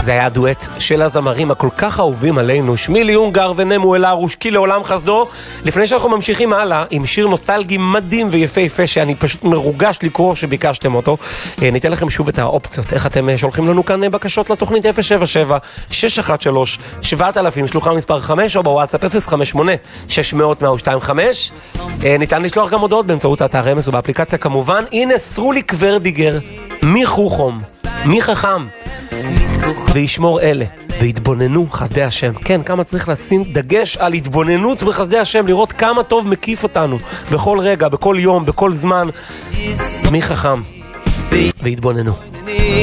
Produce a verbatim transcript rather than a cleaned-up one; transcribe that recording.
זה היה דואט של הזמרים הכל כך אהובים עלינו, שמילי יונגר ונמו אלרוש, כי לעולם חסדו. לפני שאנחנו ממשיכים הלאה עם שיר נוסטלגי מדהים ויפה יפה שאני פשוט מרוגש לקרוא שביקשתם אותו, ניתן לכם שוב את האופציות איך אתם שולחים לנו כאן בקשות לתוכנית אפס שבע שבע שש אחת שלוש שבע אלפים, שלוחה מספר חמש, או בוואטסאפ אפס חמש שמונה שש מאות מאה ושתיים חמש. ניתן לשלוח גם הודעות באמצעות האתר אמס ובאפליקציה כמובן. הנה סרולי קוורדיגר, מי חוכום, מי חכם וישמור אלה והתבוננו חסדי השם. כן, כמה צריך לשים דגש על התבוננות בחסדי השם, לראות כמה טוב מקיף אותנו בכל רגע, בכל יום, בכל זמן. מי חכם והתבוננו.